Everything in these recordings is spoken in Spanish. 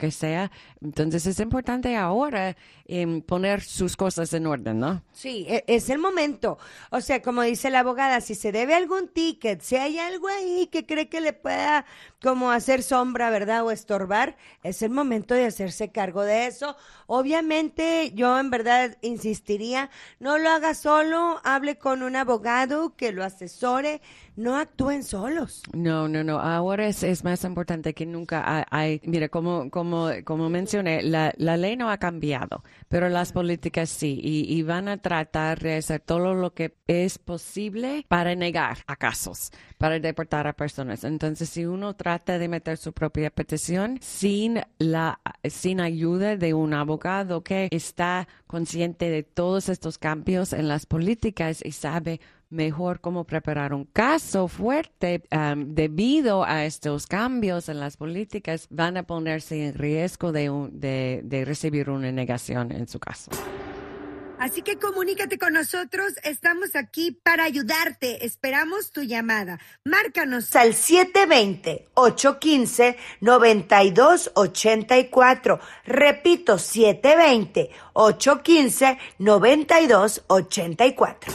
que sea. Entonces es importante ahora poner sus cosas en orden, ¿no? Sí, es el momento. O sea, como dice la abogada, si se debe algún ticket, si hay algo ahí que cree que le pueda como hacer sombra, ¿verdad? O estorbar, es el momento de hacerse cargo de eso. Obviamente, yo en verdad insistiría, no lo haga solo, hable con un abogado que lo asesore, no actúen solos. No. Ahora es más importante que nunca. Mira, como mencioné, la ley no ha cambiado, pero las políticas sí, y van a tratar de hacer todo lo que es posible para negar a casos, para deportar a personas. Entonces, si uno trata de meter su propia petición sin ayuda de un abogado que está consciente de todos estos cambios en las políticas y sabe mejor cómo preparar un caso fuerte debido a estos cambios en las políticas, van a ponerse en riesgo de recibir una negación en su caso. Así que comunícate con nosotros, estamos aquí para ayudarte. Esperamos tu llamada. Márcanos al 720-815-9284. Repito, 720-815-9284.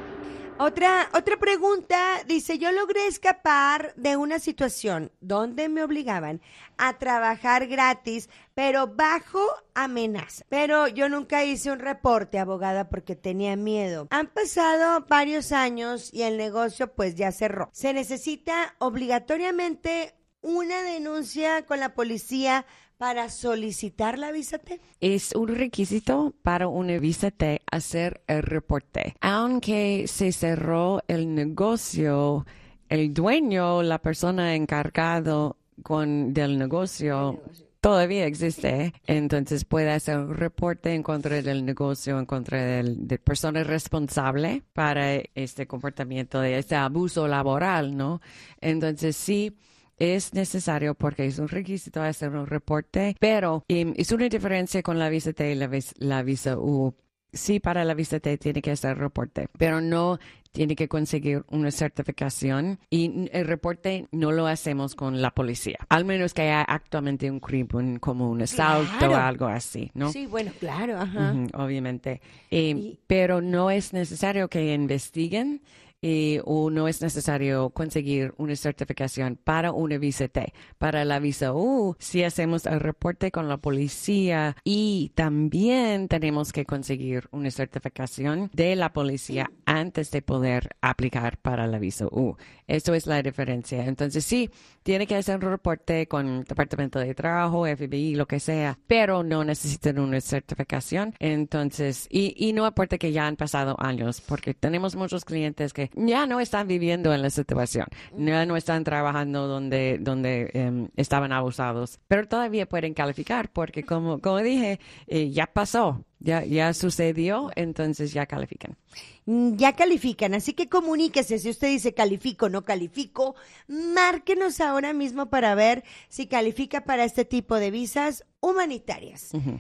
Otra pregunta, dice, yo logré escapar de una situación donde me obligaban a trabajar gratis, pero bajo amenaza. Pero yo nunca hice un reporte, abogada, porque tenía miedo. Han pasado varios años y el negocio pues ya cerró. ¿Se necesita obligatoriamente una denuncia con la policía para solicitar la visa T? Es un requisito para una visa T hacer el reporte. Aunque se cerró el negocio, el dueño, la persona encargado del negocio todavía existe, entonces puede hacer un reporte en contra del negocio, en contra de persona responsable para este comportamiento, de este abuso laboral, ¿no? Entonces sí, es necesario porque es un requisito hacer un reporte, pero es una diferencia con la visa T y la visa U. Sí, para la visa T tiene que hacer reporte, pero no tiene que conseguir una certificación y el reporte no lo hacemos con la policía, al menos que haya actualmente un crimen como un asalto o algo así, ¿no? Sí, bueno, claro, ajá. Obviamente. Pero no es necesario que investiguen o no es necesario conseguir una certificación para una visa T. Para la visa U, sí hacemos el reporte con la policía y también tenemos que conseguir una certificación de la policía antes de poder aplicar para la visa U. Eso es la diferencia. Entonces, sí, tiene que hacer un reporte con el Departamento de Trabajo, FBI, lo que sea, pero no necesitan una certificación. Entonces, y no importa que ya han pasado años, porque tenemos muchos clientes que ya no están viviendo en la situación, ya no están trabajando donde estaban abusados, pero todavía pueden calificar porque como dije, ya pasó, ya sucedió, entonces ya califican. Ya califican, así que comuníquese si usted dice califico, no califico, márquenos ahora mismo para ver si califica para este tipo de visas humanitarias. Uh-huh.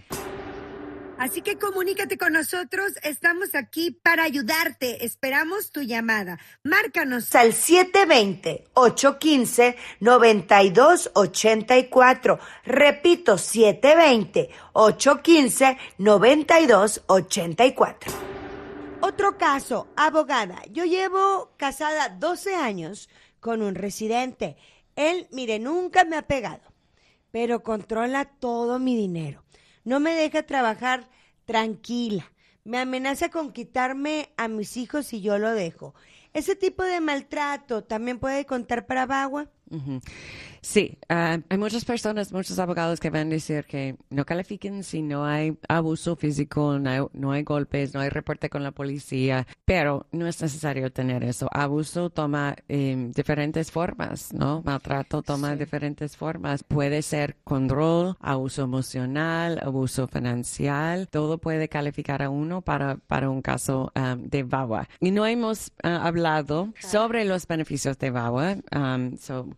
Así que comunícate con nosotros, estamos aquí para ayudarte, esperamos tu llamada. Márcanos al 720-815-9284. Repito, 720-815-9284. Otro caso, abogada, yo llevo casada 12 años con un residente. Él, mire, nunca me ha pegado, pero controla todo mi dinero. No me deja trabajar tranquila. Me amenaza con quitarme a mis hijos si yo lo dejo. ¿Ese tipo de maltrato también puede contar para VAWA? Uh-huh. Sí, hay muchas personas, muchos abogados que van a decir que no califiquen si no hay abuso físico, no hay golpes, no hay reporte con la policía, pero no es necesario tener eso. Abuso toma diferentes formas, ¿no? Maltrato toma diferentes formas. Puede ser control, abuso emocional, abuso financiero, todo puede calificar a uno para un caso de VAWA. Y no hemos hablado sobre los beneficios de VAWA,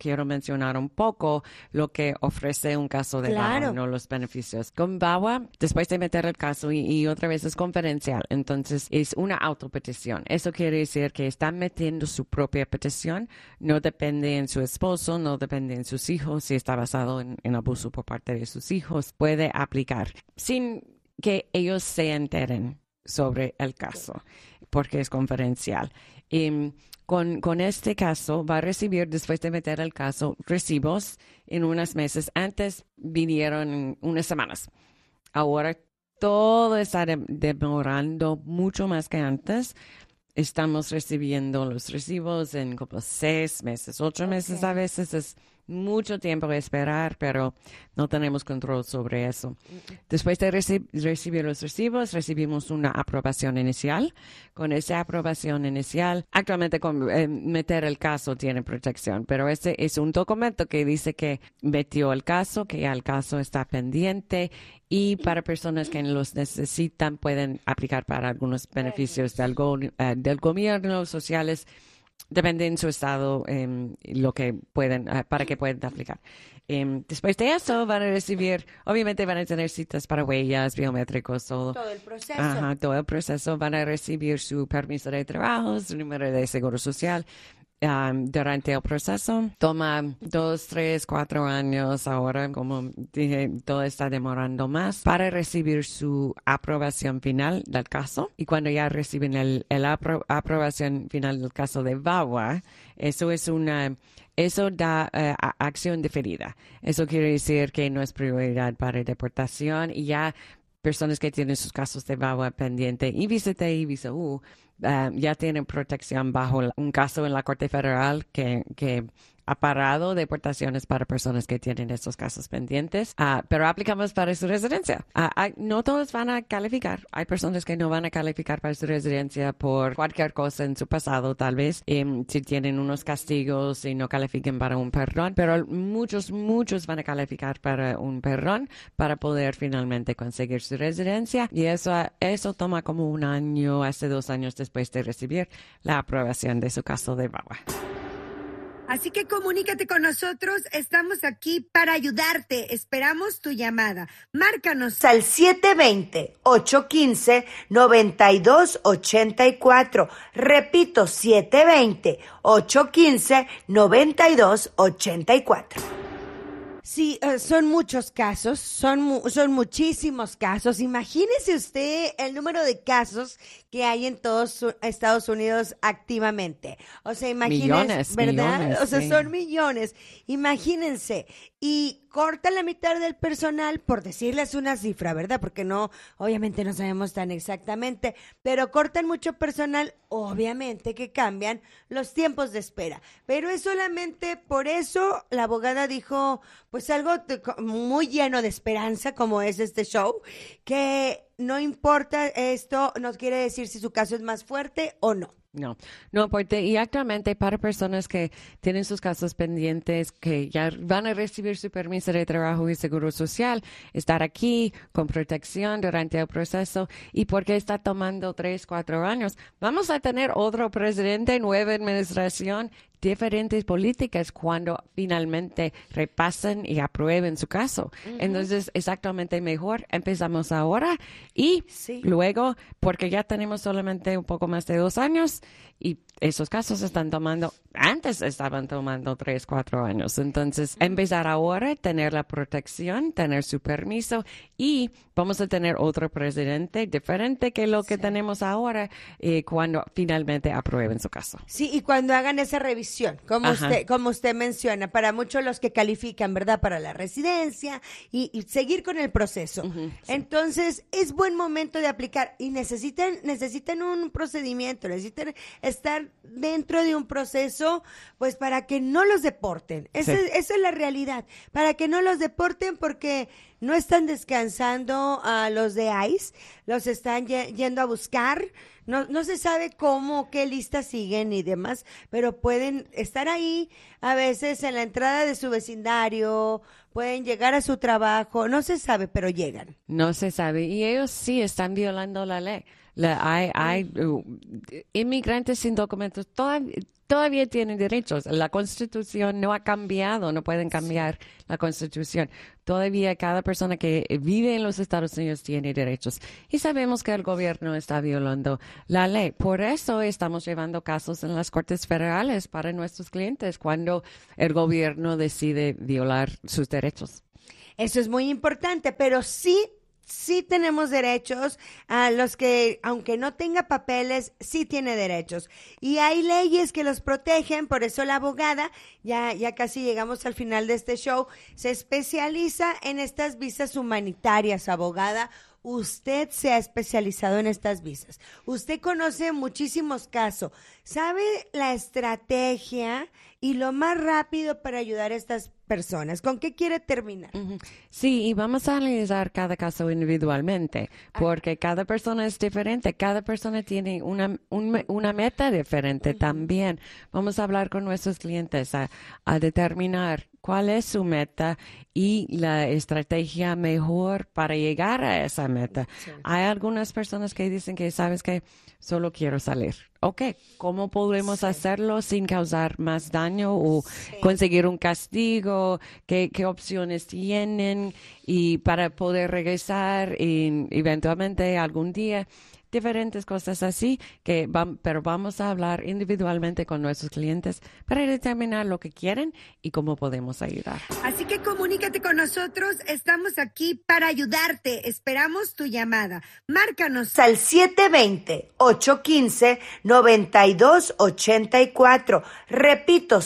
quiero mencionar un poco lo que ofrece un caso de VAWA, no los beneficios. Con VAWA, después de meter el caso y otra vez es confidencial, entonces es una autopetición. Eso quiere decir que están metiendo su propia petición, no depende en su esposo, no depende en sus hijos, si está basado en abuso por parte de sus hijos, puede aplicar sin que ellos se enteren sobre el caso, porque es confidencial. Con este caso va a recibir, después de meter el caso, recibos en unos meses. Antes vinieron unas semanas. Ahora todo está demorando mucho más que antes. Estamos recibiendo los recibos en como 6 meses, 8 meses a veces. Es mucho tiempo de esperar, pero no tenemos control sobre eso. Después de recibir los recibos, recibimos una aprobación inicial. Con esa aprobación inicial, actualmente meter el caso tiene protección, pero ese es un documento que dice que metió el caso, que ya el caso está pendiente y para personas que los necesitan pueden aplicar para algunos beneficios del gobierno, sociales. Depende en su estado lo que pueden, para que puedan aplicar. Después de eso van a recibir, obviamente van a tener citas para huellas, biométricos, todo el proceso. Ajá, todo el proceso. Van a recibir su permiso de trabajo, su número de seguro social. Durante el proceso toma 2, 3, 4 años. Ahora, como dije, todo está demorando más para recibir su aprobación final del caso. Y cuando ya reciben la aprobación final del caso de VAWA, eso da acción diferida. Eso quiere decir que no es prioridad para deportación y ya personas que tienen sus casos de VAWA pendiente y visa T y visa U ya tienen protección bajo un caso en la Corte Federal que ha parado deportaciones para personas que tienen estos casos pendientes, pero aplicamos para su residencia. No todos van a calificar. Hay personas que no van a calificar para su residencia por cualquier cosa en su pasado, tal vez, si tienen unos castigos y no califiquen para un perdón, pero muchos van a calificar para un perdón para poder finalmente conseguir su residencia y eso toma como 1 año, hasta 2 años después de recibir la aprobación de su caso de VAWA. Así que comunícate con nosotros, estamos aquí para ayudarte. Esperamos tu llamada. Márcanos al 720-815-9284. Repito, 720-815-9284. Sí, son muchos casos, son muchísimos casos. Imagínese usted el número de casos que hay en todos Estados Unidos activamente. O sea, imagínense, ¿verdad? Millones, o sea, sí. son millones. Imagínense. Y corta la mitad del personal, por decirles una cifra, ¿verdad? Porque obviamente no sabemos tan exactamente, pero cortan mucho personal, obviamente que cambian los tiempos de espera. Pero es solamente por eso la abogada dijo, pues algo muy lleno de esperanza, como es este show, que no importa esto, no quiere decir si su caso es más fuerte o no. No, porque y actualmente para personas que tienen sus casos pendientes, que ya van a recibir su permiso de trabajo y seguro social, estar aquí con protección durante el proceso y porque está tomando 3, 4 años, vamos a tener otro presidente, nueva administración, diferentes políticas cuando finalmente repasen y aprueben su caso. Uh-huh. Entonces, exactamente mejor. Empezamos ahora y luego, porque ya tenemos solamente un poco más de 2 años y esos casos antes estaban tomando 3, 4 años. Entonces, empezar ahora, tener la protección, tener su permiso y vamos a tener otro presidente diferente que lo que tenemos ahora cuando finalmente aprueben su caso. Sí, y cuando hagan esa revisión, como usted menciona, para muchos los que califican, ¿verdad? Para la residencia y seguir con el proceso. Uh-huh, sí. Entonces, es buen momento de aplicar y necesitan un procedimiento, necesitan estar dentro de un proceso, pues para que no los deporten. Esa es la realidad, para que no los deporten porque no están descansando a los de ICE, los están yendo a buscar, no se sabe cómo, qué listas siguen y demás, pero pueden estar ahí a veces en la entrada de su vecindario, pueden llegar a su trabajo, no se sabe, pero llegan. No se sabe. Y ellos sí están violando la ley. Hay inmigrantes sin documentos todavía tienen derechos. La Constitución no ha cambiado, no pueden cambiar la Constitución. Todavía cada persona que vive en los Estados Unidos tiene derechos. Y sabemos que el gobierno está violando la ley. Por eso estamos llevando casos en las Cortes Federales para nuestros clientes cuando el gobierno decide violar sus derechos. Eso es muy importante, pero sí tenemos derechos, a los que, aunque no tenga papeles, sí tiene derechos. Y hay leyes que los protegen, por eso la abogada, ya casi llegamos al final de este show, se especializa en estas visas humanitarias, abogada. Usted se ha especializado en estas visas. Usted conoce muchísimos casos. ¿Sabe la estrategia y lo más rápido para ayudar a estas personas? ¿Con qué quiere terminar? Sí, y vamos a analizar cada caso individualmente, porque cada persona es diferente, cada persona tiene una meta diferente también. Vamos a hablar con nuestros clientes a determinar cuál es su meta y la estrategia mejor para llegar a esa meta. Sí. Hay algunas personas que dicen que, ¿sabes qué? Solo quiero salir. Ok, ¿cómo podemos hacerlo sin causar más daño o conseguir un castigo? ¿Qué opciones tienen? Y para poder regresar eventualmente algún día, diferentes cosas así, pero vamos a hablar individualmente con nuestros clientes para determinar lo que quieren y cómo podemos ayudar. Así que comunícate con nosotros, estamos aquí para ayudarte, esperamos tu llamada. Márcanos al 720-815-9284. Repito,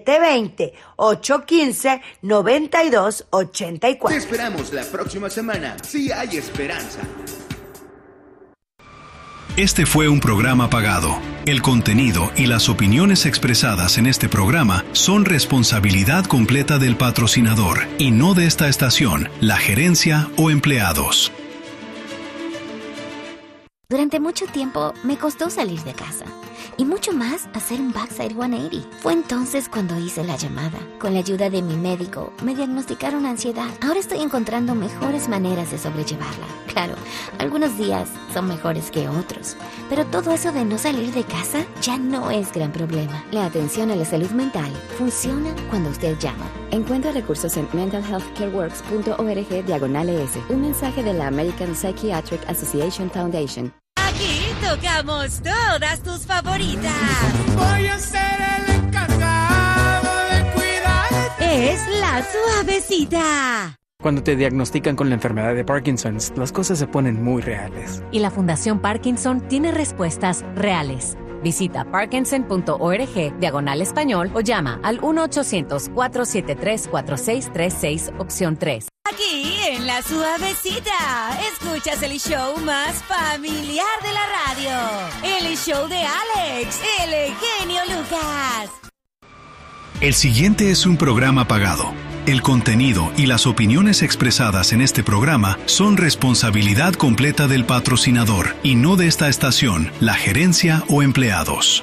720-815-9284. Te esperamos la próxima semana, si hay esperanza. Este fue un programa pagado. El contenido y las opiniones expresadas en este programa son responsabilidad completa del patrocinador y no de esta estación, la gerencia o empleados. Durante mucho tiempo me costó salir de casa. Y mucho más hacer un backside 180. Fue entonces cuando hice la llamada. Con la ayuda de mi médico, me diagnosticaron ansiedad. Ahora estoy encontrando mejores maneras de sobrellevarla. Claro, algunos días son mejores que otros. Pero todo eso de no salir de casa ya no es gran problema. La atención a la salud mental funciona cuando usted llama. Encuentra recursos en mentalhealthcareworks.org/ES. Un mensaje de la American Psychiatric Association Foundation. Aquí tocamos todas tus favoritas. Voy a ser el encargado de cuidar. Es La Suavecita. Cuando te diagnostican con la enfermedad de Parkinson, las cosas se ponen muy reales. Y la Fundación Parkinson tiene respuestas reales. Visita parkinson.org/español o llama al 1-800-473-4636, opción 3. Aquí en La Suavecita, escuchas el show más familiar de la radio. El show de Alex, el genio Lucas. El siguiente es un programa pagado. El contenido y las opiniones expresadas en este programa son responsabilidad completa del patrocinador y no de esta estación, la gerencia o empleados.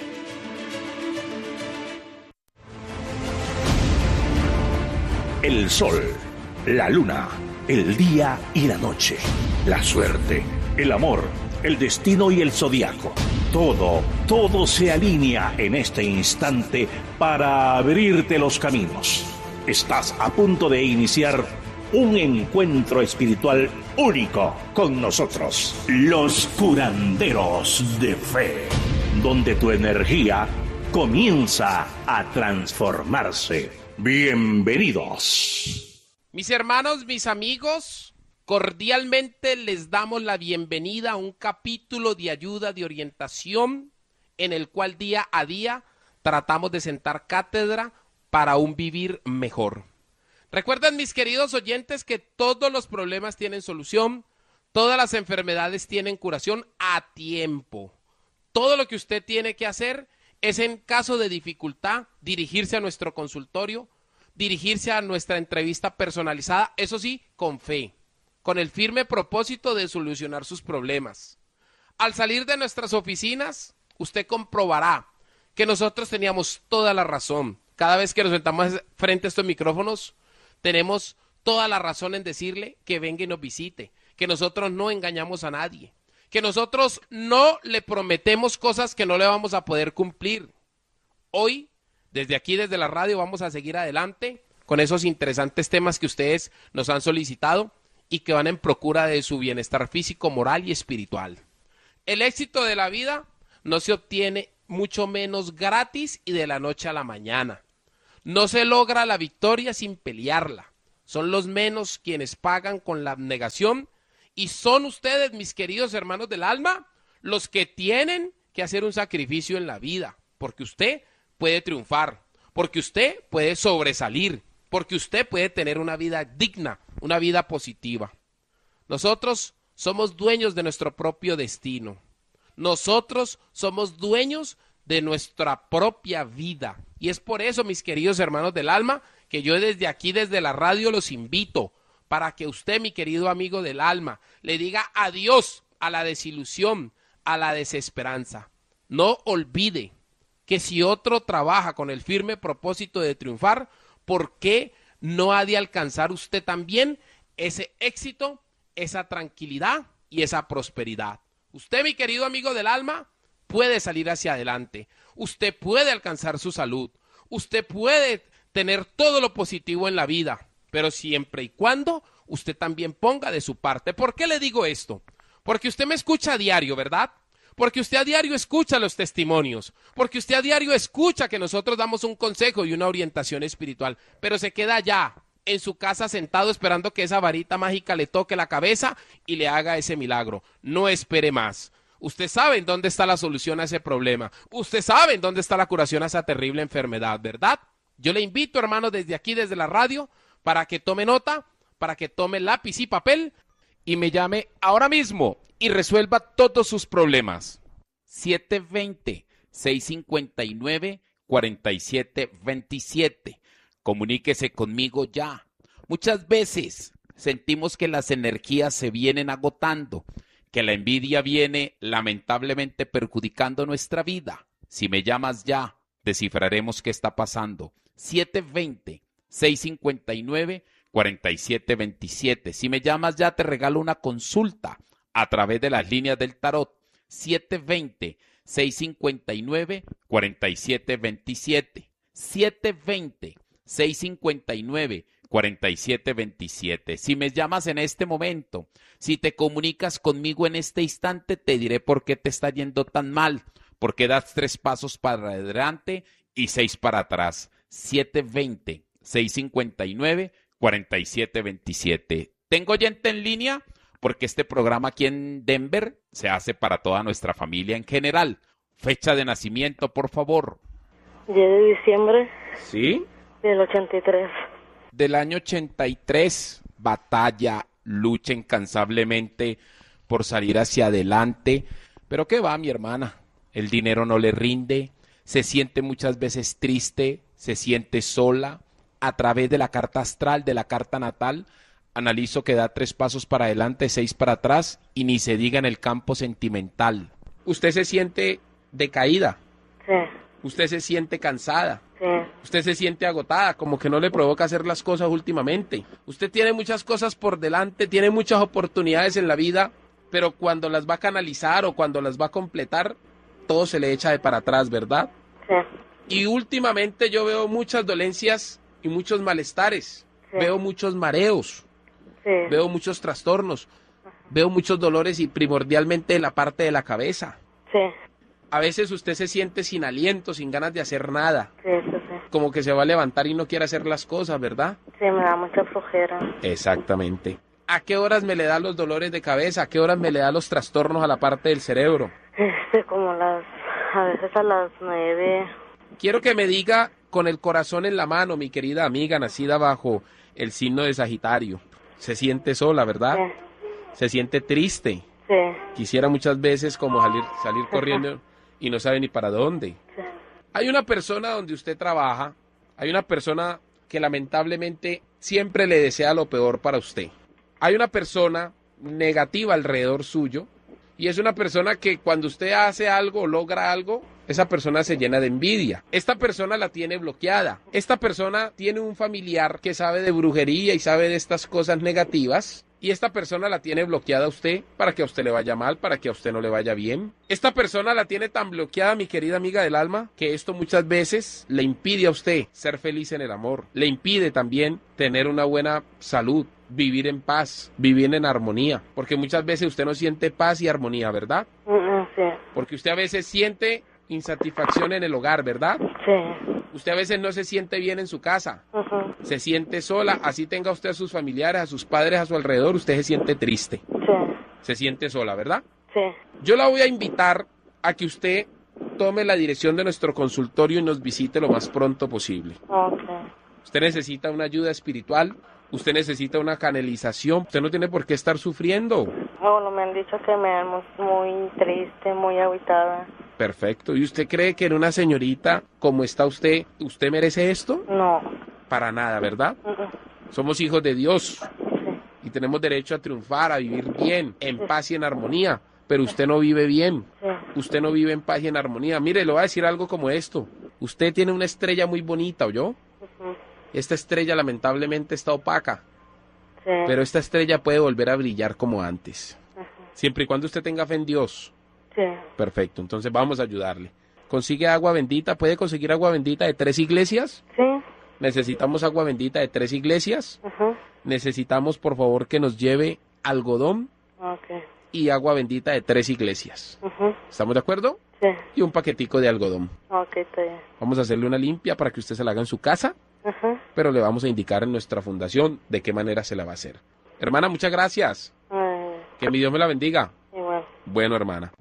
El sol, la luna, el día y la noche, la suerte, el amor, el destino y el zodiaco. Todo se alinea en este instante para abrirte los caminos. Estás a punto de iniciar un encuentro espiritual único con nosotros, los curanderos de fe, donde tu energía comienza a transformarse. Bienvenidos. Mis hermanos, mis amigos, cordialmente les damos la bienvenida a un capítulo de ayuda, de orientación, en el cual día a día tratamos de sentar cátedra para un vivir mejor. Recuerden, mis queridos oyentes, que todos los problemas tienen solución, todas las enfermedades tienen curación a tiempo. Todo lo que usted tiene que hacer es, en caso de dificultad, dirigirse a nuestro consultorio, dirigirse a nuestra entrevista personalizada, eso sí, con fe, con el firme propósito de solucionar sus problemas. Al salir de nuestras oficinas, usted comprobará que nosotros teníamos toda la razón. Cada vez que nos sentamos frente a estos micrófonos, tenemos toda la razón en decirle que venga y nos visite, que nosotros no engañamos a nadie, que nosotros no le prometemos cosas que no le vamos a poder cumplir. Hoy, desde aquí, desde la radio, vamos a seguir adelante con esos interesantes temas que ustedes nos han solicitado y que van en procura de su bienestar físico, moral y espiritual. El éxito de la vida no se obtiene mucho menos gratis y de la noche a la mañana. No se logra la victoria sin pelearla. Son los menos quienes pagan con la abnegación y son ustedes, mis queridos hermanos del alma, los que tienen que hacer un sacrificio en la vida, porque usted puede triunfar, porque usted puede sobresalir, porque usted puede tener una vida digna, una vida positiva. Nosotros somos dueños de nuestro propio destino. Nosotros somos dueños de nuestra propia vida. Y es por eso, mis queridos hermanos del alma, que yo desde aquí, desde la radio, los invito para que usted, mi querido amigo del alma, le diga adiós a la desilusión, a la desesperanza. No olvide que si otro trabaja con el firme propósito de triunfar, ¿por qué no ha de alcanzar usted también ese éxito, esa tranquilidad y esa prosperidad? Usted, mi querido amigo del alma, puede salir hacia adelante. Usted puede alcanzar su salud. Usted puede tener todo lo positivo en la vida, pero siempre y cuando usted también ponga de su parte. ¿Por qué le digo esto? Porque usted me escucha a diario, ¿verdad? Porque usted a diario escucha los testimonios, porque usted a diario escucha que nosotros damos un consejo y una orientación espiritual, pero se queda allá en su casa sentado esperando que esa varita mágica le toque la cabeza y le haga ese milagro. No espere más. Usted sabe en dónde está la solución a ese problema. Usted sabe en dónde está la curación a esa terrible enfermedad, ¿verdad? Yo le invito, hermano, desde aquí, desde la radio, para que tome nota, para que tome lápiz y papel y me llame ahora mismo y resuelva todos sus problemas. 720-659-4727. Comuníquese conmigo ya. Muchas veces sentimos que las energías se vienen agotando, que la envidia viene lamentablemente perjudicando nuestra vida. Si me llamas ya, descifraremos qué está pasando. 720-659-4727. Si me llamas ya, te regalo una consulta a través de las líneas del tarot. 720-659-4727. 720-659-4727. Si me llamas en este momento, si te comunicas conmigo en este instante, te diré por qué te está yendo tan mal, por qué das 3 pasos para adelante y 6 para atrás. 720-659-4727. ¿Tengo oyente en línea? Porque este programa aquí en Denver se hace para toda nuestra familia en general. Fecha de nacimiento, por favor. 10 de diciembre. ¿Sí? Del 83. Del año 83, batalla, lucha incansablemente por salir hacia adelante. Pero ¿qué va, mi hermana? El dinero no le rinde, se siente muchas veces triste, se siente sola. A través de la carta astral, de la carta natal, analizo que da 3 pasos para adelante, 6 para atrás, y ni se diga en el campo sentimental. ¿Usted se siente decaída? Sí. ¿Usted se siente cansada? Sí. ¿Usted se siente agotada? Como que no le provoca hacer las cosas últimamente. Usted tiene muchas cosas por delante, tiene muchas oportunidades en la vida, pero cuando las va a canalizar o cuando las va a completar, todo se le echa de para atrás, ¿verdad? Sí. Y últimamente yo veo muchas dolencias y muchos malestares. Sí. Veo muchos mareos. Sí. Veo muchos trastornos. Veo muchos dolores y primordialmente en la parte de la cabeza. Sí. A veces usted se siente sin aliento, sin ganas de hacer nada. Sí, sí. Como que se va a levantar y no quiere hacer las cosas, ¿verdad? Sí, me da mucha flojera. Exactamente. ¿A qué horas me le da los dolores de cabeza? ¿A qué horas me le da los trastornos a la parte del cerebro? A veces a las 9. Quiero que me diga con el corazón en la mano, mi querida amiga, nacida bajo el signo de Sagitario. Se siente sola, ¿verdad? Sí. Se siente triste. Sí. Quisiera muchas veces como salir corriendo y no sabe ni para dónde. Sí. Hay una persona donde usted trabaja, hay una persona que lamentablemente siempre le desea lo peor para usted. Hay una persona negativa alrededor suyo y es una persona que cuando usted hace algo o logra algo, esa persona se llena de envidia. Esta persona la tiene bloqueada. Esta persona tiene un familiar que sabe de brujería y sabe de estas cosas negativas. Y esta persona la tiene bloqueada a usted para que a usted le vaya mal, para que a usted no le vaya bien. Esta persona la tiene tan bloqueada, mi querida amiga del alma, que esto muchas veces le impide a usted ser feliz en el amor. Le impide también tener una buena salud, vivir en paz, vivir en armonía. Porque muchas veces usted no siente paz y armonía, ¿verdad? Sí. Porque usted a veces siente insatisfacción en el hogar, ¿verdad? Sí. Usted a veces no se siente bien en su casa, se siente sola, así tenga usted a sus familiares, a sus padres a su alrededor, usted se siente triste, se siente sola, ¿verdad? Sí. Yo la voy a invitar a que usted tome la dirección de nuestro consultorio y nos visite lo más pronto posible. Usted necesita una ayuda espiritual, usted necesita una canalización, usted no tiene por qué estar sufriendo. Bueno, me han dicho que me amo muy triste, muy agitada. Perfecto. ¿Y usted cree que en una señorita como está usted, usted merece esto? No. Para nada, ¿verdad? Somos hijos de Dios y tenemos derecho a triunfar, a vivir bien, en paz y en armonía. Pero usted no vive bien. Usted no vive en paz y en armonía. Mire, le voy a decir algo como esto. Usted tiene una estrella muy bonita, ¿oyó? Esta estrella lamentablemente está opaca. Pero esta estrella puede volver a brillar como antes. Siempre y cuando usted tenga fe en Dios. Perfecto, entonces vamos a ayudarle. ¿Consigue agua bendita? ¿Puede conseguir agua bendita de 3 iglesias? Sí. Necesitamos agua bendita de 3 iglesias. Necesitamos, por favor, que nos lleve algodón y agua bendita de 3 iglesias. ¿Estamos de acuerdo? Sí. Y un paquetico de algodón. Está bien. Vamos a hacerle una limpia para que usted se la haga en su casa, pero le vamos a indicar en nuestra fundación de qué manera se la va a hacer. Hermana, muchas gracias. Que mi Dios me la bendiga. Igual. Bueno, hermana.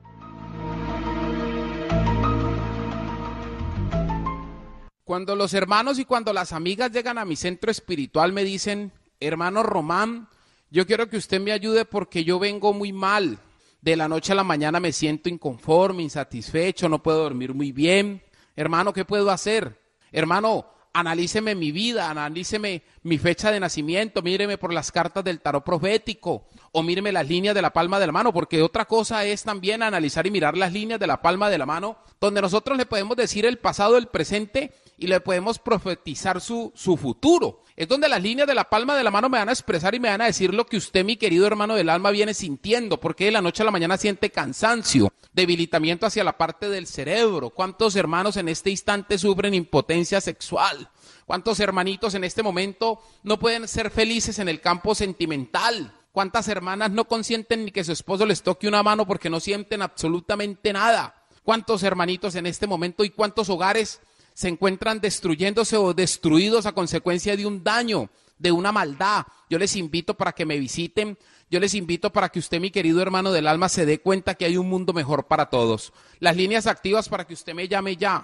Cuando los hermanos y cuando las amigas llegan a mi centro espiritual me dicen, hermano Román, yo quiero que usted me ayude porque yo vengo muy mal. De la noche a la mañana me siento inconforme, insatisfecho, no puedo dormir muy bien. Hermano, ¿qué puedo hacer? Hermano, analíceme mi vida, analíceme mi fecha de nacimiento, míreme por las cartas del tarot profético o míreme las líneas de la palma de la mano, porque otra cosa es también analizar y mirar las líneas de la palma de la mano, donde nosotros le podemos decir el pasado, el presente y le podemos profetizar su futuro. Es donde las líneas de la palma de la mano me van a expresar y me van a decir lo que usted, mi querido hermano del alma, viene sintiendo, porque de la noche a la mañana siente cansancio, debilitamiento hacia la parte del cerebro. ¿Cuántos hermanos en este instante sufren impotencia sexual? ¿Cuántos hermanitos en este momento no pueden ser felices en el campo sentimental? ¿Cuántas hermanas no consienten ni que su esposo les toque una mano porque no sienten absolutamente nada? ¿Cuántos hermanitos en este momento y cuántos hogares se encuentran destruyéndose o destruidos a consecuencia de un daño, de una maldad? Yo les invito para que me visiten, yo les invito para que usted, mi querido hermano del alma, se dé cuenta que hay un mundo mejor para todos. Las líneas activas para que usted me llame ya.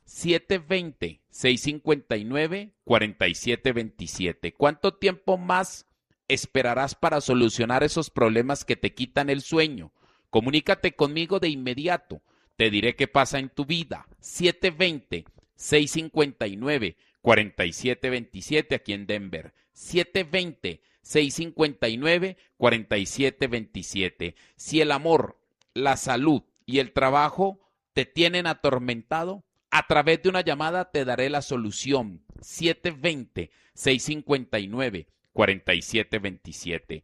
720-659-4727. ¿Cuánto tiempo más esperarás para solucionar esos problemas que te quitan el sueño? Comunícate conmigo de inmediato. Te diré qué pasa en tu vida. 720-659-4727 aquí en Denver. 720-659-4727. Si el amor, la salud y el trabajo te tienen atormentado, a través de una llamada te daré la solución. 720-659-4727.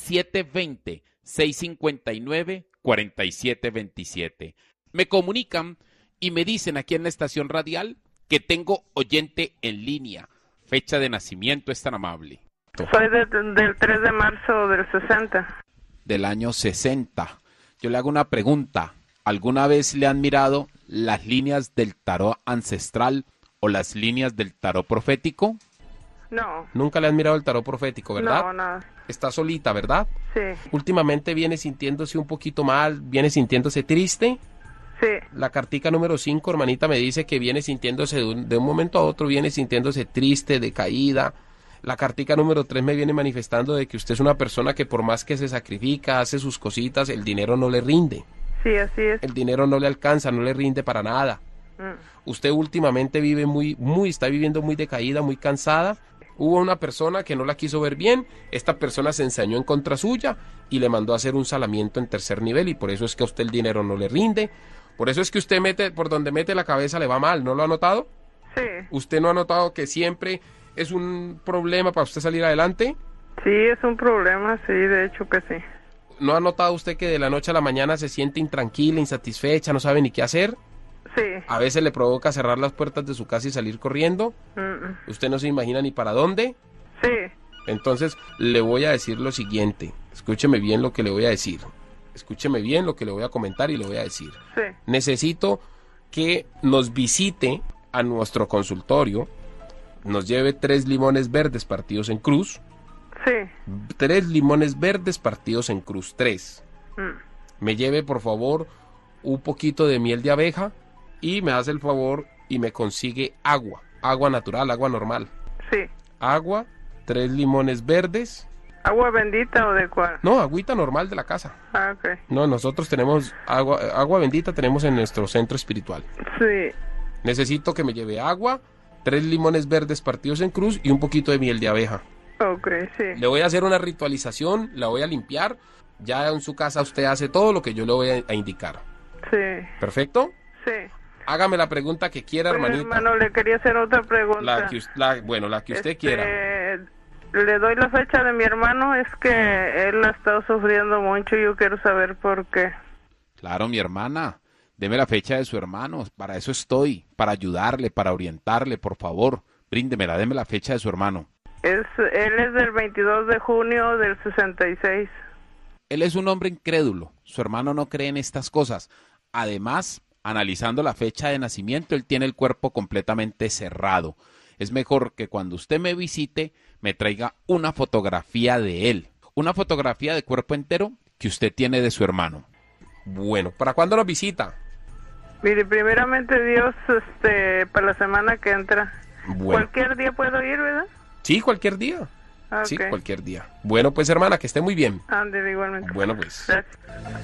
720-659-4727. Me comunican y me dicen aquí en la estación radial que tengo oyente en línea. Fecha de nacimiento es tan amable. Soy del 3 de marzo del 60. Del año 60. Yo le hago una pregunta. ¿Alguna vez le han mirado las líneas del tarot ancestral o las líneas del tarot profético? No. Nunca le han mirado el tarot profético, ¿verdad? No, no. Está solita, ¿verdad? Sí. Últimamente viene sintiéndose un poquito mal, viene sintiéndose triste. Sí. La cartica número 5, hermanita, me dice que viene sintiéndose de un momento a otro, viene sintiéndose triste, decaída. La cartica número 3 me viene manifestando de que usted es una persona que por más que se sacrifica, hace sus cositas, el dinero no le rinde. Sí, así es. El dinero no le alcanza, no le rinde para nada. Usted últimamente vive está viviendo muy decaída, muy cansada. Hubo una persona que no la quiso ver bien, esta persona se ensañó en contra suya y le mandó a hacer un salamiento en 3er nivel y por eso es que a usted el dinero no le rinde. Por eso es que usted por donde mete la cabeza le va mal, ¿no lo ha notado? Sí. ¿Usted no ha notado que siempre es un problema para usted salir adelante? Sí, es un problema, sí, de hecho que sí. ¿No ha notado usted que de la noche a la mañana se siente intranquila, insatisfecha, no sabe ni qué hacer? Sí. A veces le provoca cerrar las puertas de su casa y salir corriendo. ¿Usted no se imagina ni para dónde? Sí. Entonces, le voy a decir lo siguiente. Escúcheme bien lo que le voy a decir. Escúcheme bien lo que le voy a comentar y le voy a decir. Sí. Necesito que nos visite a nuestro consultorio, nos lleve 3 limones verdes partidos en cruz. Sí. 3 limones verdes partidos en cruz, 3. Me lleve, por favor, un poquito de miel de abeja y me hace el favor y me consigue agua natural, agua normal. Sí. Agua, 3 limones verdes. ¿Agua bendita o de cuál? No, agüita normal de la casa. Ah, ok. No, nosotros tenemos agua bendita, tenemos en nuestro centro espiritual. Sí. Necesito que me lleve agua, 3 limones verdes partidos en cruz y un poquito de miel de abeja. Ok, sí. Le voy a hacer una ritualización, la voy a limpiar. Ya en su casa usted hace todo lo que yo le voy a indicar. Sí. ¿Perfecto? Sí. Hágame la pregunta que quiera, Bueno, hermanita. hermano, le quería hacer otra pregunta. La que usted quiera. Le doy la fecha de mi hermano, es que él ha estado sufriendo mucho y yo quiero saber por qué. Claro, mi hermana. Deme la fecha de su hermano, para eso estoy, para ayudarle, para orientarle, por favor. Bríndemela, deme la fecha de su hermano. Él es del 22 de junio del 66. Él es un hombre incrédulo, su hermano no cree en estas cosas. Además, analizando la fecha de nacimiento, él tiene el cuerpo completamente cerrado. Es mejor que cuando usted me visite, me traiga una fotografía de él, una fotografía de cuerpo entero que usted tiene de su hermano. Bueno, ¿para cuándo nos visita? Mire, primeramente Dios, para la semana que entra. Bueno. Cualquier día puedo ir, ¿verdad? Sí, cualquier día. Okay. Sí, cualquier día. Bueno, pues hermana, que esté muy bien. Ande, igualmente. Bueno, pues. Gracias.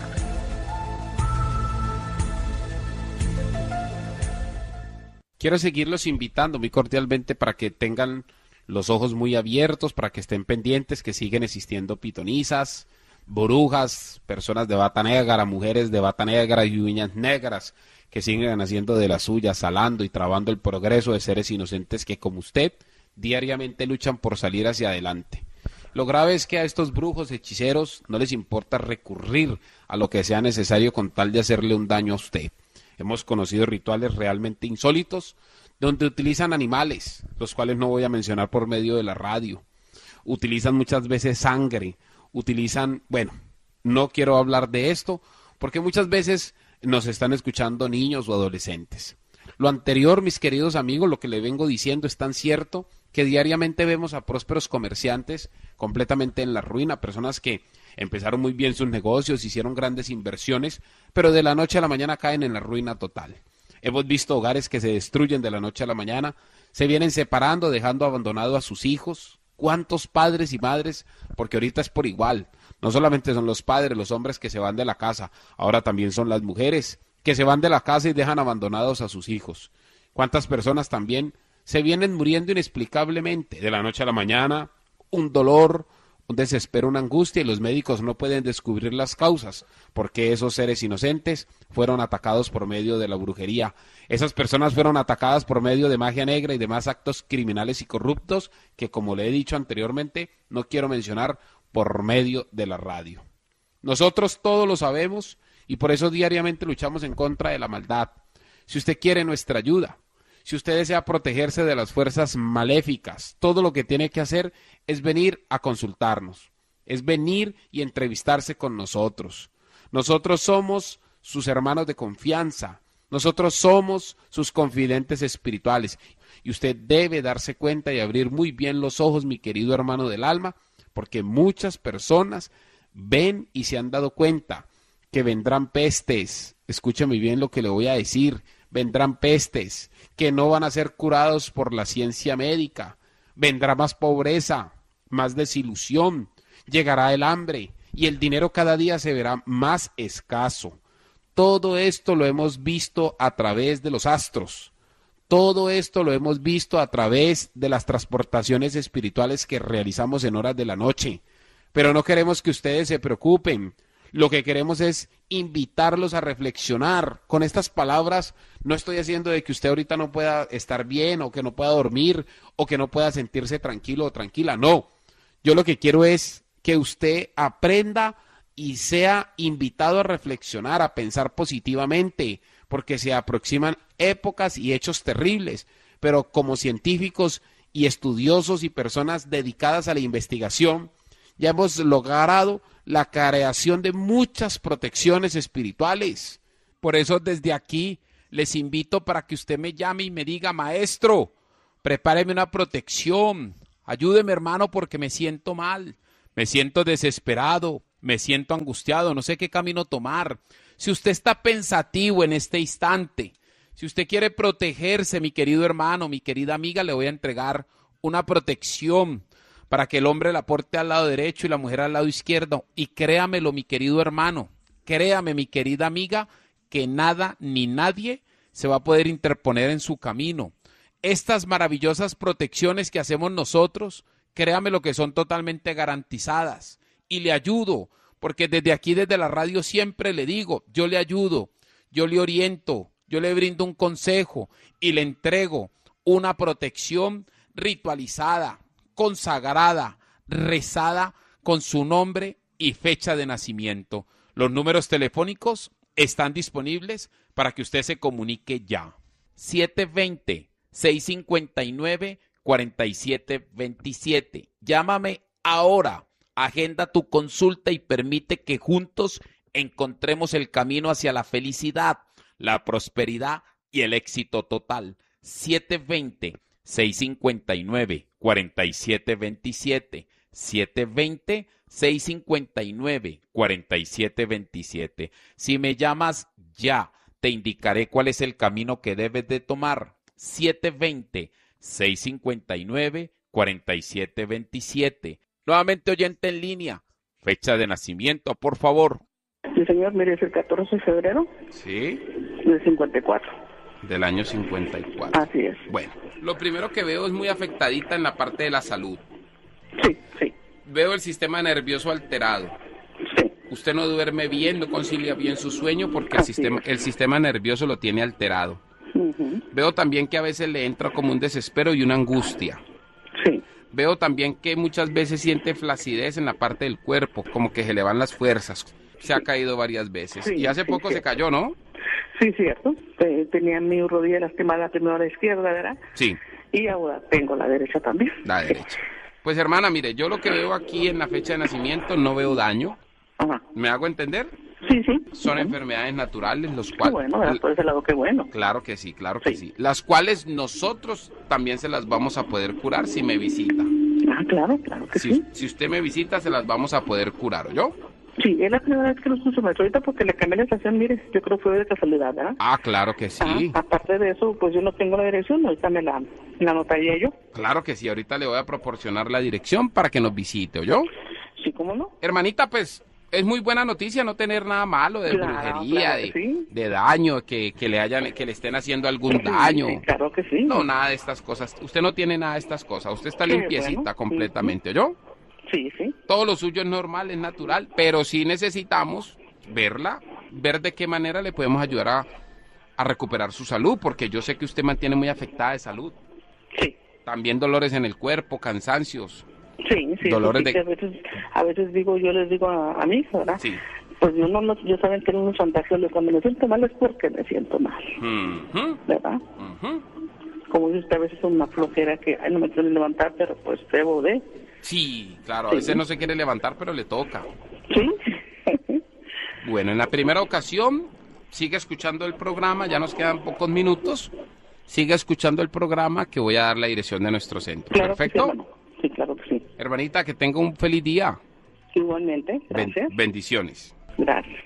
Quiero seguirlos invitando muy cordialmente para que tengan los ojos muy abiertos, para que estén pendientes que siguen existiendo pitonisas, brujas, personas de bata negra, mujeres de bata negra y uñas negras que siguen haciendo de las suyas, salando y trabando el progreso de seres inocentes que, como usted, diariamente luchan por salir hacia adelante. Lo grave es que a estos brujos, hechiceros, no les importa recurrir a lo que sea necesario con tal de hacerle un daño a usted. Hemos conocido rituales realmente insólitos donde utilizan animales, los cuales no voy a mencionar por medio de la radio. Utilizan muchas veces sangre, no quiero hablar de esto porque muchas veces nos están escuchando niños o adolescentes. Lo anterior, mis queridos amigos, lo que le vengo diciendo es tan cierto que diariamente vemos a prósperos comerciantes completamente en la ruina, personas que empezaron muy bien sus negocios, hicieron grandes inversiones, pero de la noche a la mañana caen en la ruina total. Hemos visto hogares que se destruyen de la noche a la mañana, se vienen separando, dejando abandonado a sus hijos. ¿Cuántos padres y madres? Porque ahorita es por igual. No solamente son los padres, los hombres que se van de la casa, ahora también son las mujeres que se van de la casa y dejan abandonados a sus hijos. ¿Cuántas personas también se vienen muriendo inexplicablemente de la noche a la mañana? Un dolor, un desespero, una angustia, y los médicos no pueden descubrir las causas, porque esos seres inocentes fueron atacados por medio de la brujería. Esas personas fueron atacadas por medio de magia negra y demás actos criminales y corruptos que, como le he dicho anteriormente, no quiero mencionar por medio de la radio. Nosotros todos lo sabemos y por eso diariamente luchamos en contra de la maldad. Si usted quiere nuestra ayuda, si usted desea protegerse de las fuerzas maléficas, todo lo que tiene que hacer es venir a consultarnos, es venir y entrevistarse con nosotros. Nosotros somos sus hermanos de confianza, nosotros somos sus confidentes espirituales y usted debe darse cuenta y abrir muy bien los ojos, mi querido hermano del alma, porque muchas personas ven y se han dado cuenta que vendrán pestes. Escúchame bien lo que le voy a decir. Vendrán pestes que no van a ser curados por la ciencia médica. Vendrá más pobreza, más desilusión, llegará el hambre y el dinero cada día se verá más escaso. Todo esto lo hemos visto a través de los astros. Todo esto lo hemos visto a través de las transportaciones espirituales que realizamos en horas de la noche. Pero no queremos que ustedes se preocupen. Lo que queremos es invitarlos a reflexionar. Con estas palabras no estoy haciendo de que usted ahorita no pueda estar bien o que no pueda dormir o que no pueda sentirse tranquilo o tranquila. No, yo lo que quiero es que usted aprenda y sea invitado a reflexionar, a pensar positivamente, porque se aproximan épocas y hechos terribles, pero como científicos y estudiosos y personas dedicadas a la investigación, ya hemos logrado la creación de muchas protecciones espirituales. Por eso desde aquí les invito para que usted me llame y me diga, maestro, prepáreme una protección, ayúdeme hermano porque me siento mal, me siento desesperado, me siento angustiado, no sé qué camino tomar. Si usted está pensativo en este instante, si usted quiere protegerse, mi querido hermano, mi querida amiga, le voy a entregar una protección para que el hombre la porte al lado derecho y la mujer al lado izquierdo. Y créamelo, mi querido hermano, créame, mi querida amiga, que nada ni nadie se va a poder interponer en su camino. Estas maravillosas protecciones que hacemos nosotros, créame lo que son totalmente garantizadas. Y le ayudo, porque desde aquí, desde la radio, siempre le digo, yo le ayudo, yo le oriento, yo le brindo un consejo y le entrego una protección ritualizada, consagrada, rezada con su nombre y fecha de nacimiento. Los números telefónicos están disponibles para que usted se comunique ya. 720-659-4727. Llámame ahora, agenda tu consulta y permite que juntos encontremos el camino hacia la felicidad, la prosperidad y el éxito total. 720-659-4727. 720-659-4727. Si me llamas ya, te indicaré cuál es el camino que debes de tomar. 720-659-4727. Nuevamente oyente en línea. Fecha de nacimiento, por favor. Sí, señor, mire, es el 14 de febrero. Sí. Del 54. Del año 54. Así es. Bueno, lo primero que veo es muy afectadita en la parte de la salud. Sí, sí. Veo el sistema nervioso alterado. Sí. Usted no duerme bien, no concilia bien su sueño porque el sistema nervioso lo tiene alterado. Veo también que a veces le entra como un desespero y una angustia. Sí. Veo también que muchas veces siente flacidez en la parte del cuerpo, como que se le van las fuerzas. Se ha caído varias veces. Sí, y hace poco sí. Se cayó, ¿no? Sí, cierto. Tenía mi rodilla lastimada primero a la izquierda, ¿verdad? Sí. Y ahora tengo la derecha también. La derecha. Pues hermana, mire, yo lo que veo aquí en la fecha de nacimiento no veo daño. Ajá. ¿Me hago entender? Sí, sí. Son enfermedades naturales, los cuales... Bueno, ¿verdad? Por ese lado, qué bueno. Claro que sí, claro que sí. Las cuales nosotros también se las vamos a poder curar si me visita. Ah, claro, claro que sí. Si usted me visita, se las vamos a poder curar, ¿oyó? Sí, es la primera vez que lo escucho, maestro, ahorita porque le cambié la estación, mire, yo creo que fue de casualidad, ¿verdad? Ah, claro que sí. Aparte de eso, pues yo no tengo la dirección, ahorita me la anotaría yo. Claro que sí, ahorita le voy a proporcionar la dirección para que nos visite, ¿oyó? Sí, ¿cómo no? Hermanita, pues es muy buena noticia no tener nada malo de brujería, de daño, que le estén haciendo algún daño. Sí, claro que sí. No, nada de estas cosas. Usted no tiene nada de estas cosas. Usted está limpiecita completamente, ¿oyó? Sí, sí. Todo lo suyo es normal, es natural, pero sí necesitamos verla, ver de qué manera le podemos ayudar a recuperar su salud, porque yo sé que usted mantiene muy afectada de salud. Sí. También dolores en el cuerpo, cansancios. Sí, sí. Dolores sí, a veces digo, yo les digo a mi hija, ¿verdad? Sí. Pues yo saben que unos chantajes, cuando me siento mal es porque me siento mal, ¿verdad? Como dice usted, a veces es una flojera que, no me quiero levantar, pero pues debo de... Sí, claro, a veces no se quiere levantar, pero le toca. Sí. Bueno, en la primera ocasión, sigue escuchando el programa, ya nos quedan pocos minutos. Sigue escuchando el programa que voy a dar la dirección de nuestro centro. Claro. ¿Perfecto? Sí, claro que sí. Hermanita, que tenga un feliz día. Igualmente, gracias. Bendiciones. Gracias.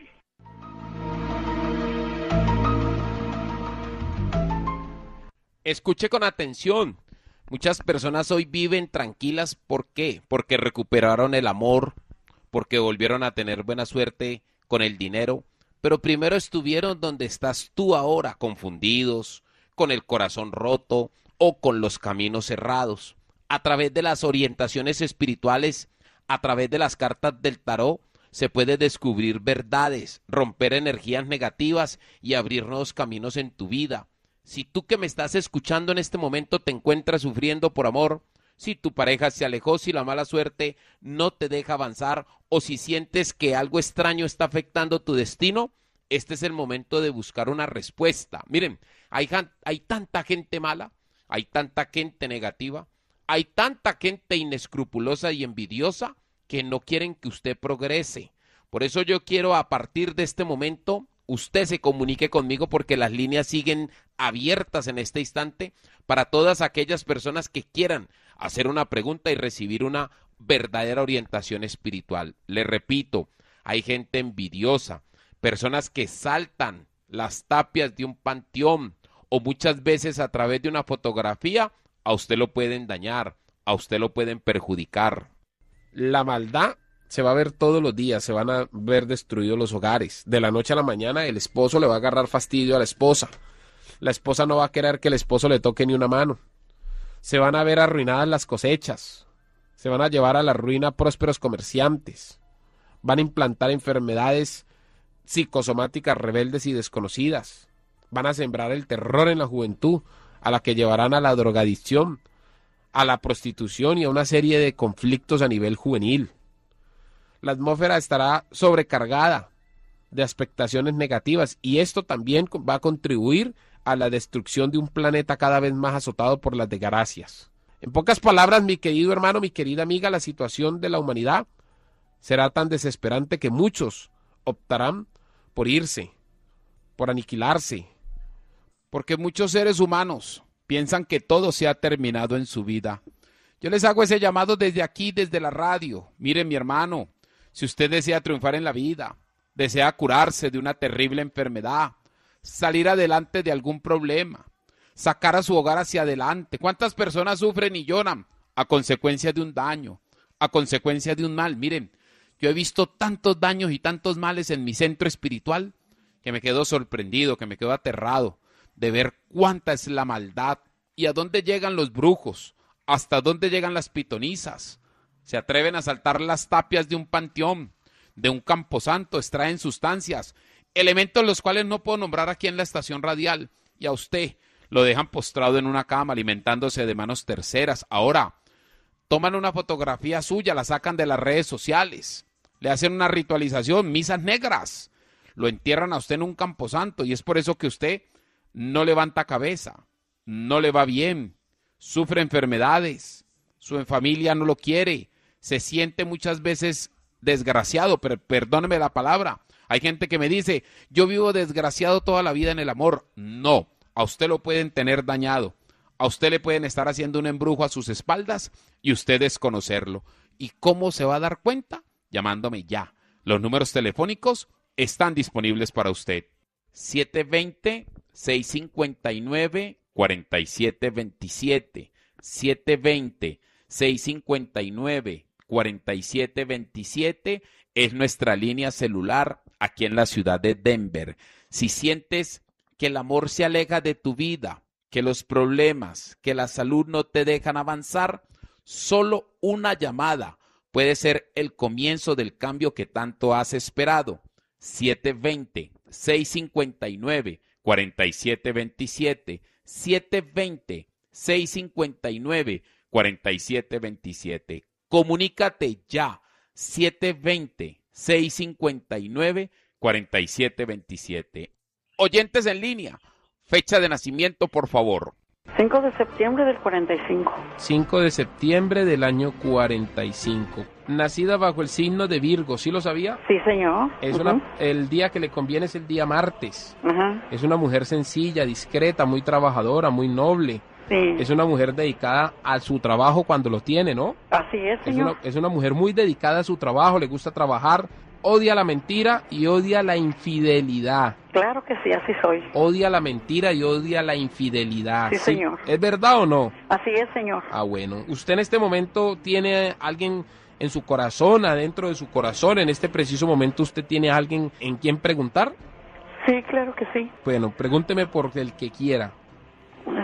Escuche con atención. Muchas personas hoy viven tranquilas, ¿por qué? Porque recuperaron el amor, porque volvieron a tener buena suerte con el dinero, pero primero estuvieron donde estás tú ahora, confundidos, con el corazón roto o con los caminos cerrados. A través de las orientaciones espirituales, a través de las cartas del tarot, se puede descubrir verdades, romper energías negativas y abrir nuevos caminos en tu vida. Si tú que me estás escuchando en este momento te encuentras sufriendo por amor, si tu pareja se alejó, si la mala suerte no te deja avanzar o si sientes que algo extraño está afectando tu destino, este es el momento de buscar una respuesta. Miren, hay tanta gente mala, hay tanta gente negativa, hay tanta gente inescrupulosa y envidiosa que no quieren que usted progrese. Por eso yo quiero a partir de este momento usted se comunique conmigo porque las líneas siguen abiertas en este instante para todas aquellas personas que quieran hacer una pregunta y recibir una verdadera orientación espiritual. Le repito, hay gente envidiosa, personas que saltan las tapias de un panteón o muchas veces a través de una fotografía a usted lo pueden dañar, a usted lo pueden perjudicar. La maldad se va a ver todos los días, se van a ver destruidos los hogares. De la noche a la mañana el esposo le va a agarrar fastidio a la esposa no va a querer que el esposo le toque ni una mano. Se van a ver arruinadas las cosechas, se van a llevar a la ruina prósperos comerciantes, van a implantar enfermedades psicosomáticas rebeldes y desconocidas, van a sembrar el terror en la juventud, a la que llevarán a la drogadicción, a la prostitución y a una serie de conflictos a nivel juvenil. La atmósfera estará sobrecargada de expectaciones negativas y esto también va a contribuir a la destrucción de un planeta cada vez más azotado por las desgracias. En pocas palabras, mi querido hermano, mi querida amiga, la situación de la humanidad será tan desesperante que muchos optarán por irse, por aniquilarse, porque muchos seres humanos piensan que todo se ha terminado en su vida. Yo les hago ese llamado desde aquí, desde la radio. Miren, mi hermano, si usted desea triunfar en la vida, desea curarse de una terrible enfermedad, salir adelante de algún problema, sacar a su hogar hacia adelante. ¿Cuántas personas sufren y lloran a consecuencia de un daño, a consecuencia de un mal? Miren, yo he visto tantos daños y tantos males en mi centro espiritual que me quedo sorprendido, que me quedo aterrado de ver cuánta es la maldad y a dónde llegan los brujos, hasta dónde llegan las pitonisas. Se atreven a saltar las tapias de un panteón, de un camposanto, extraen sustancias, elementos los cuales no puedo nombrar aquí en la estación radial, y a usted lo dejan postrado en una cama alimentándose de manos terceras. Ahora, toman una fotografía suya, la sacan de las redes sociales, le hacen una ritualización, misas negras, lo entierran a usted en un camposanto y es por eso que usted no levanta cabeza, no le va bien, sufre enfermedades, su familia no lo quiere, se siente muchas veces desgraciado, pero perdóneme la palabra. Hay gente que me dice, yo vivo desgraciado toda la vida en el amor. No, a usted lo pueden tener dañado. A usted le pueden estar haciendo un embrujo a sus espaldas y usted desconocerlo. ¿Y cómo se va a dar cuenta? Llamándome ya. Los números telefónicos están disponibles para usted. 720-659-4727. 720-659-4727 es nuestra línea celular aquí en la ciudad de Denver. Si sientes que el amor se aleja de tu vida, que los problemas, que la salud no te dejan avanzar, solo una llamada puede ser el comienzo del cambio que tanto has esperado. 720-659-4727. 720-659-4727. Comunícate ya. 720-659-4727. Oyentes en línea, fecha de nacimiento, por favor. 5 de septiembre del 45. 5 de septiembre del año 45. Nacida bajo el signo de Virgo, ¿sí lo sabía? Sí, señor. Es el día que le conviene es el día martes. Ajá. Es una mujer sencilla, discreta, muy trabajadora, muy noble. Sí. Es una mujer dedicada a su trabajo cuando lo tiene, ¿no? Así es, señor. Es una mujer muy dedicada a su trabajo, le gusta trabajar, odia la mentira y odia la infidelidad. Claro que sí, así soy. Odia la mentira y odia la infidelidad. Sí, señor. ¿Es verdad o no? Así es, señor. Ah, bueno. ¿Usted en este momento tiene alguien en su corazón, adentro de su corazón? En este preciso momento, ¿usted tiene alguien en quien preguntar? Sí, claro que sí. Bueno, pregúnteme por el que quiera.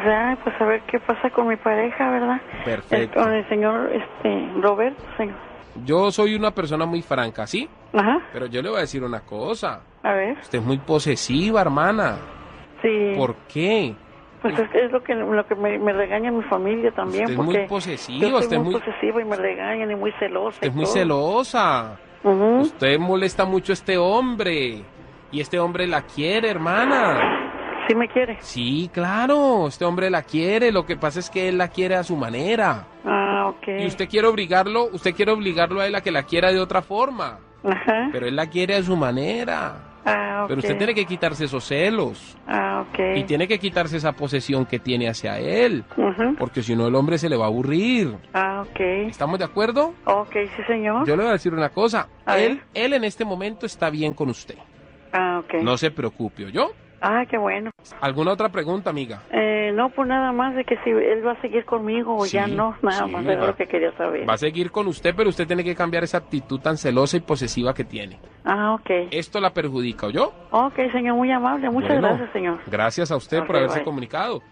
Pues a ver qué pasa con mi pareja, ¿verdad? Perfecto. Con el señor Roberto, señor. yo soy una persona muy franca, ¿sí? Ajá. Pero yo le voy a decir una cosa. A ver. Usted es muy posesiva, hermana. Sí. ¿Por qué? Pues es lo que me regaña mi familia también. Usted es porque muy posesiva. yo soy Usted es muy muy posesiva y me regañan y muy celosa. Es muy celosa. Usted molesta mucho a este hombre. Y este hombre la quiere, hermana. ¿Sí me quiere? Sí, claro. Este hombre la quiere. Lo que pasa es que él la quiere a su manera. Ah, ok. Y usted quiere obligarlo a él a que la quiera de otra forma. Ajá. Pero él la quiere a su manera. Ah, ok. Pero usted tiene que quitarse esos celos. Ah, ok. Y tiene que quitarse esa posesión que tiene hacia él. Porque si no, el hombre se le va a aburrir. Ah, ok. ¿Estamos de acuerdo? Ok, sí, señor. Yo le voy a decir una cosa. A Él en este momento está bien con usted. Ah, ok. No se preocupe, ¿oyó? Ah, qué bueno. ¿Alguna otra pregunta, amiga? No, pues nada más de que si él va a seguir conmigo o ya no, nada más era lo que quería saber. Va a seguir con usted, pero usted tiene que cambiar esa actitud tan celosa y posesiva que tiene. Ah, ok. Esto la perjudica, ¿oyó? Ok, señor, muy amable. Muchas gracias, señor. Gracias a usted por haberse comunicado.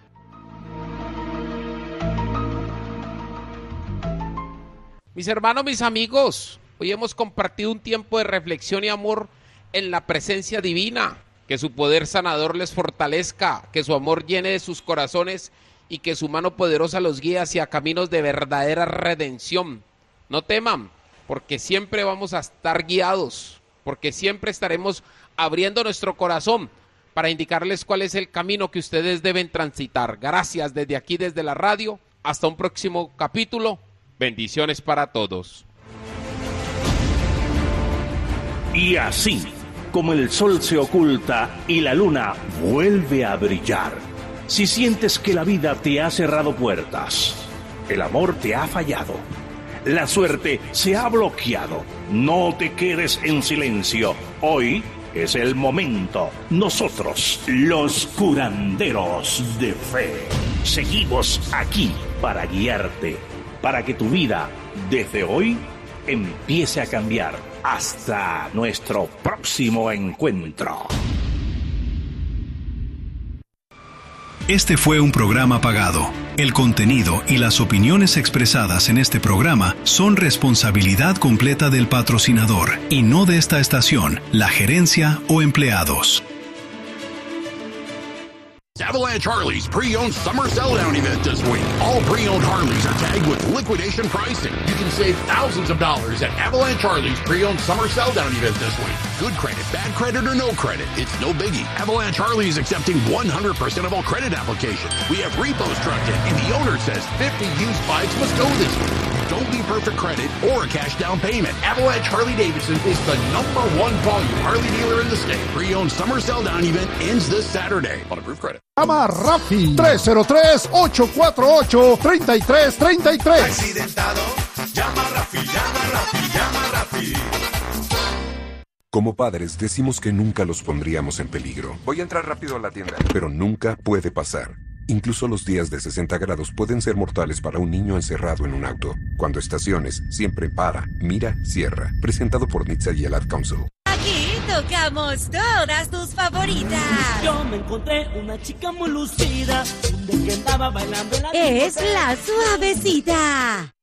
Mis hermanos, mis amigos, hoy hemos compartido un tiempo de reflexión y amor en la presencia divina. Que su poder sanador les fortalezca, que su amor llene de sus corazones y que su mano poderosa los guíe hacia caminos de verdadera redención. No teman, porque siempre vamos a estar guiados, porque siempre estaremos abriendo nuestro corazón para indicarles cuál es el camino que ustedes deben transitar. Gracias desde aquí, desde la radio. Hasta un próximo capítulo. Bendiciones para todos. Y así, como el sol se oculta y la luna vuelve a brillar, si sientes que la vida te ha cerrado puertas, el amor te ha fallado, la suerte se ha bloqueado, no te quedes en silencio. Hoy es el momento. Nosotros, los curanderos de fe, seguimos aquí para guiarte, para que tu vida, desde hoy, empiece a cambiar. Hasta nuestro próximo encuentro. Este fue un programa pagado. El contenido y las opiniones expresadas en este programa son responsabilidad completa del patrocinador y no de esta estación, la gerencia o empleados. Avalanche Harley's pre-owned summer sell-down event this week. All pre-owned Harleys are tagged with liquidation pricing. You can save thousands of dollars at Avalanche Harley's pre-owned summer sell-down event this week. Good credit, bad credit, or no credit, it's no biggie. Avalanche Harley is accepting 100% of all credit applications. We have repos trucked in, and the owner says 50 used bikes must go this week. Don't need perfect credit or a cash down payment. Avalanche Harley-Davidson is the #1 volume Harley dealer in the state. Pre-owned summer sell-down event ends this Saturday on approved credit. Llama a Rafi 303-848-3333. Accidentado, llama a Rafi, llama a Rafi, llama a Rafi. Como padres decimos que nunca los pondríamos en peligro. Voy a entrar rápido a la tienda. Pero nunca puede pasar. Incluso los días de 60 grados pueden ser mortales para un niño encerrado en un auto. Cuando estaciones, siempre para, mira, cierra. Presentado por NHTSA y el Ad Council. Aquí tocamos todas tus favoritas. Yo me encontré una chica muy lucida, que andaba bailando la... Es La Suavecita.